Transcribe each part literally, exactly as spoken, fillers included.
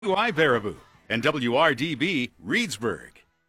W I Baraboo and W R D B Reedsburg.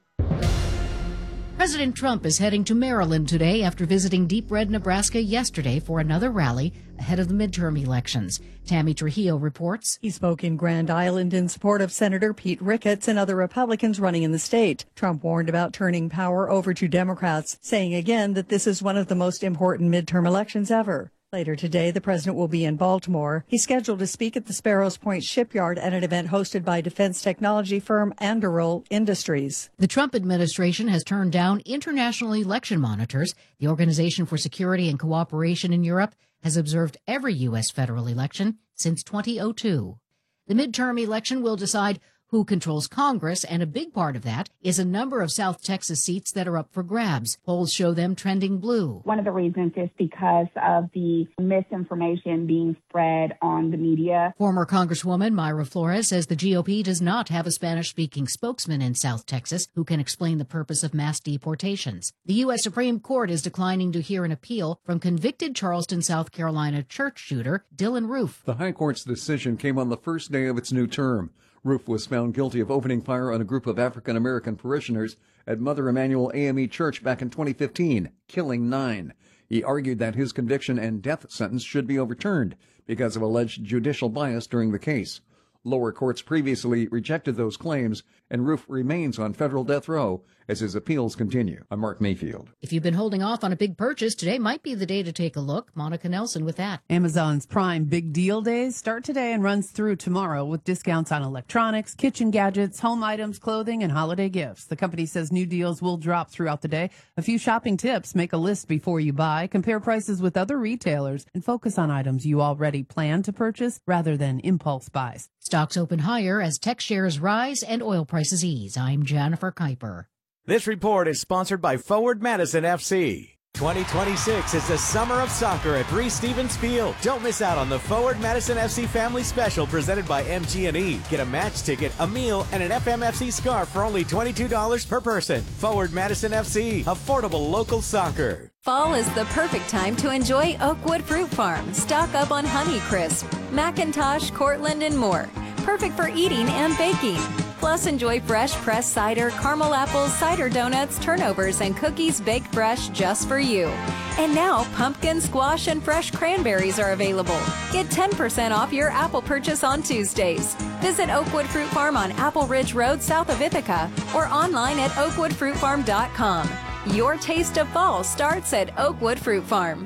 President Trump is heading to Maryland today after visiting Deep Red, Nebraska yesterday for another rally ahead of the midterm elections. Tammy Trujillo reports. He spoke in Grand Island in support of Senator Pete Ricketts and other Republicans running in the state. Trump warned about turning power over to Democrats, saying again that this is one of the most important midterm elections ever. Later today, the president will be in Baltimore. He's scheduled to speak at the Sparrows Point Shipyard at an event hosted by defense technology firm Anduril Industries. The Trump administration has turned down International Election Monitors. The Organization for Security and Cooperation in Europe has observed every U S federal election since two thousand two. The midterm election will decide who controls Congress, and a big part of that is a number of South Texas seats that are up for grabs. Polls show them trending blue. One of the reasons is because of the misinformation being spread on the media. Former Congresswoman Mayra Flores says the G O P does not have a Spanish-speaking spokesman in South Texas who can explain the purpose of mass deportations. The U S Supreme Court is declining to hear an appeal from convicted Charleston, South Carolina church shooter Dylan Roof. The High Court's decision came on the first day of its new term. Roof was found guilty of opening fire on a group of African-American parishioners at Mother Emanuel A M E Church back in twenty fifteen, killing nine. He argued that his conviction and death sentence should be overturned because of alleged judicial bias during the case. Lower courts previously rejected those claims, and Roof remains on federal death row as his appeals continue. I'm Mark Mayfield. If you've been holding off on a big purchase, today might be the day to take a look. Monica Nelson with that. Amazon's Prime Big Deal Days start today and runs through tomorrow with discounts on electronics, kitchen gadgets, home items, clothing, and holiday gifts. The company says new deals will drop throughout the day. A few shopping tips: make a list before you buy, compare prices with other retailers, and focus on items you already plan to purchase rather than impulse buys. Stocks open higher as tech shares rise and oil prices ease. I'm Jennifer Kuiper. This report is sponsored by Forward Madison F C. twenty twenty-six is the summer of soccer at Reese Stevens Field. Don't miss out on the Forward Madison F C Family Special presented by M G and E. Get a match ticket, a meal, and an F M F C scarf for only twenty-two dollars per person. Forward Madison F C, affordable local soccer. Fall is the perfect time to enjoy Oakwood Fruit Farm. Stock up on Honeycrisp, Macintosh, Cortland, and more. Perfect for eating and baking. Plus, enjoy fresh pressed cider, caramel apples, cider donuts, turnovers, and cookies baked fresh just for you. And now, pumpkin, squash, and fresh cranberries are available. Get ten percent off your apple purchase on Tuesdays. Visit Oakwood Fruit Farm on Apple Ridge Road south of Ithaca or online at oakwood fruit farm dot com. Your taste of fall starts at Oakwood Fruit Farm.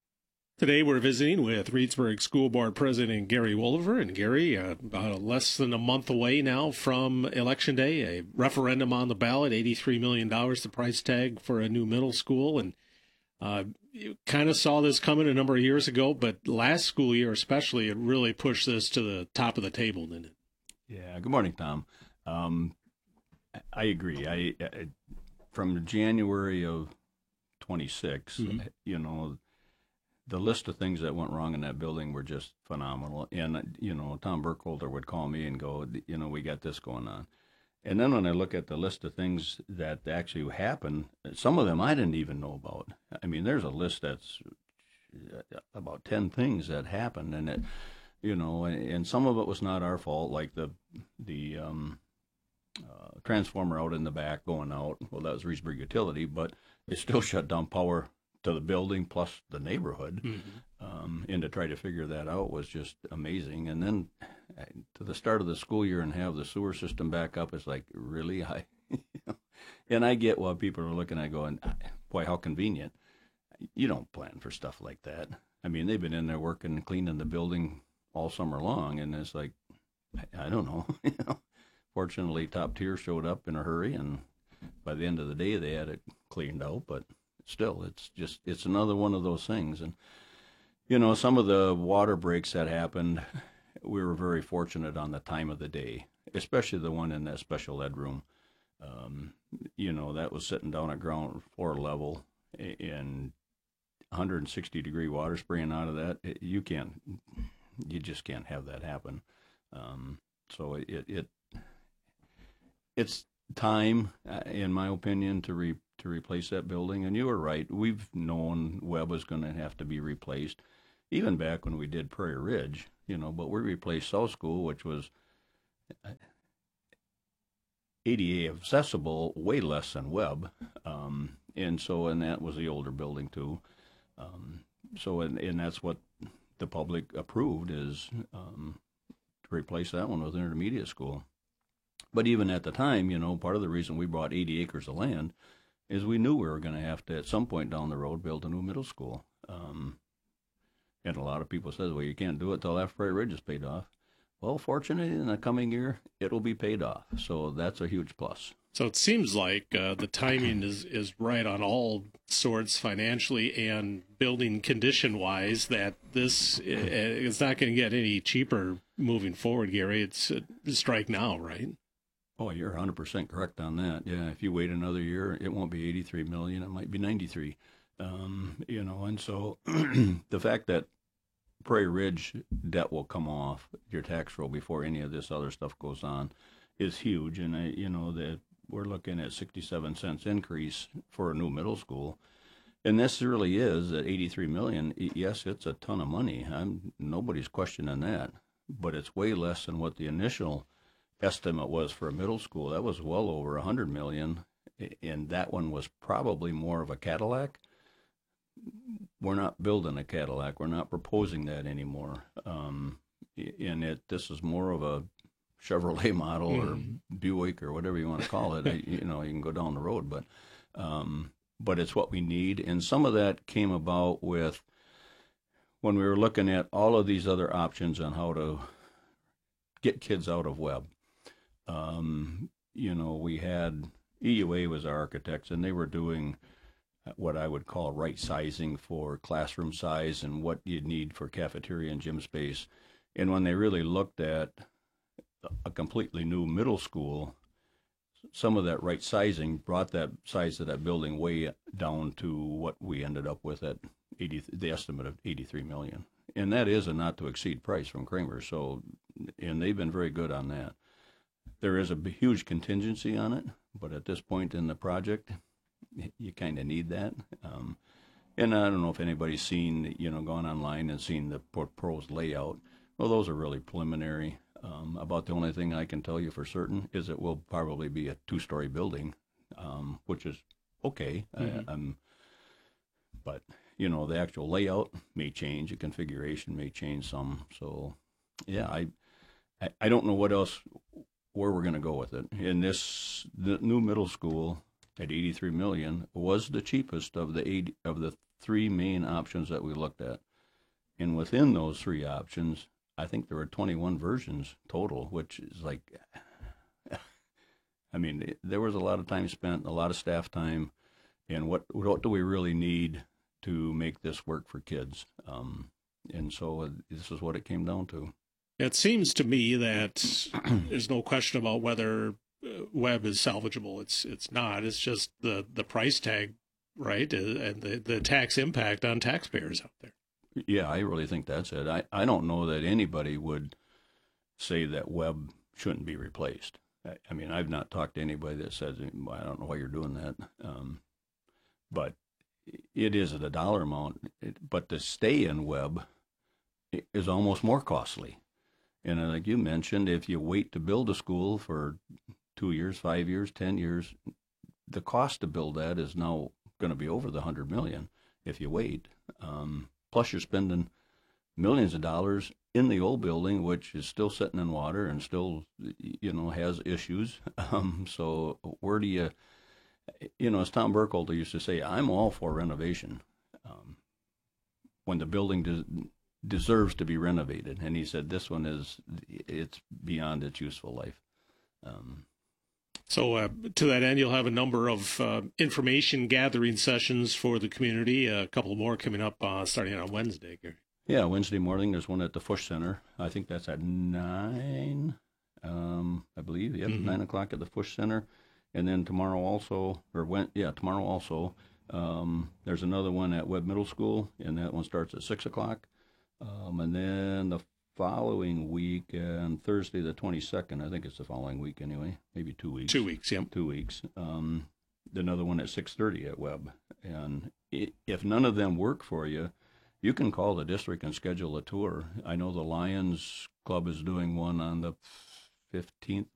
Today we're visiting with Reedsburg School Board President Gary Wolliver. And Gary, uh, about less than a month away now from Election Day, a referendum on the ballot, eighty-three million dollars, the price tag for a new middle school. And uh, you kind of saw this coming a number of years ago, but last school year especially, it really pushed this to the top of the table, didn't it? Yeah, good morning, Tom. Um, I agree. I, I From January of twenty-six, mm-hmm. you know, the list of things that went wrong in that building were just phenomenal. And, you know, Tom Burkholder would call me and go, you know, we got this going on. And then when I look at the list of things that actually happened, some of them I didn't even know about. I mean, there's a list that's about ten things that happened. And, it, you know, and some of it was not our fault, like the, the um, uh, transformer out in the back going out. Well, that was Reedsburg Utility, but it still shut down power to the building plus the neighborhood, mm-hmm. um, and to try to figure that out was just amazing. And then uh, to the start of the school year and have the sewer system back up is like, really? I, you know? And I get what people are looking at going, boy, how convenient. You don't plan for stuff like that. I mean, they've been in there working and cleaning the building all summer long, and it's like, I, I don't know. you know. Fortunately, Top Tier showed up in a hurry, and by the end of the day, they had it cleaned out, but still, it's just, it's another one of those things. And, you know, some of the water breaks that happened, we were very fortunate on the time of the day, especially the one in that special ed room. Um, you know, that was sitting down at ground floor level and one hundred sixty degree water spraying out of that. It, you can't, you just can't have that happen. Um, so it, it, it's time, in my opinion, to re to replace that building. And you were right. We've known Webb was going to have to be replaced, even back when we did Prairie Ridge, you know, but we replaced South School, which was A D A accessible, way less than Webb, um, and so and that was the older building too. Um, so and, and that's what the public approved is um, to replace that one with intermediate school. But even at the time, you know, part of the reason we bought eighty acres of land is we knew we were going to have to, at some point down the road, build a new middle school. Um, and a lot of people said, well, you can't do it till after Prairie Ridge is paid off. Well, fortunately, in the coming year, it'll be paid off. So that's a huge plus. So it seems like uh, the timing is, is right on all sorts, financially and building condition-wise, that this is not going to get any cheaper moving forward, Gary. It's a strike now, right? Oh, you're one hundred percent correct on that. Yeah, if you wait another year, it won't be eighty-three million dollars. It might be ninety-three. Um, you know, and so the fact that Prairie Ridge debt will come off your tax roll before any of this other stuff goes on is huge. And, I, you know, that we're looking at sixty-seven cents increase for a new middle school. And this really is at eighty-three million dollars. Yes, it's a ton of money. I'm, nobody's questioning that. But it's way less than what the initial estimate was for a middle school. That was well over one hundred million dollars. And that one was probably more of a Cadillac. We're not building a Cadillac. We're not proposing that anymore. Um, and it this is more of a Chevrolet model or Buick or whatever you want to call it. I, you know, you can go down the road, but um, but it's what we need. And some of that came about with when we were looking at all of these other options on how to get kids out of Webb. Um, you know, we had E U A was our architects, and they were doing what I would call right sizing for classroom size and what you'd need for cafeteria and gym space. And when they really looked at a completely new middle school, some of that right sizing brought that size of that building way down to what we ended up with at eighty, the estimate of eighty-three million. And that is a not to exceed price from Kramer. So, and they've been very good on that. There is a huge contingency on it, but at this point in the project, you kind of need that. Um, and I don't know if anybody's seen, you know, gone online and seen the proposed layout. Well, those are really preliminary. Um, about the only thing I can tell you for certain is it will probably be a two-story building, um, which is okay. Mm-hmm. I, I'm, but, you know, the actual layout may change. The configuration may change some. So, yeah, I, I, I don't know what else, where we're going to go with it. In this the new middle school, at eighty-three million dollars, was the cheapest of the eight, of the three main options that we looked at. And within those three options, I think there were twenty-one versions total, which is like, I mean, there was a lot of time spent, a lot of staff time, and what what do we really need to make this work for kids? Um, and so this is what it came down to. It seems to me that there's no question about whether Webb is salvageable. It's it's not. It's just the, the price tag, right, and the, the tax impact on taxpayers out there. Yeah, I really think that's it. I, I don't know that anybody would say that Webb shouldn't be replaced. I, I mean, I've not talked to anybody that says, I don't know why you're doing that. Um, but it is at a dollar amount. It, but to stay in Webb is almost more costly. And like you mentioned, if you wait to build a school for two years, five years, ten years, the cost to build that is now going to be over the one hundred million dollars if you wait. Um, plus you're spending millions of dollars in the old building, which is still sitting in water and still, you know, has issues. Um, so where do you, you know, as Tom Burkholder used to say, I'm all for renovation um, when the building does, deserves to be renovated. And he said this one is, it's beyond its useful life. Um, So uh, to that end, you'll have a number of uh, information gathering sessions for the community, a couple more coming up uh, starting on Wednesday, Gary. Yeah, Wednesday morning, there's one at the Fush Center. I think that's at nine, um, I believe. Yep, mm-hmm. nine o'clock at the Fush Center. And then tomorrow also, or when, yeah, tomorrow also, um, there's another one at Webb Middle School, and that one starts at six o'clock. Um, and then the following week, on Thursday the twenty-second, I think it's the following week anyway, maybe two weeks. Two weeks, yeah. Two weeks. Um, another one at six thirty at Webb. And it, if none of them work for you, you can call the district and schedule a tour. I know the Lions Club is doing one on the fifteenth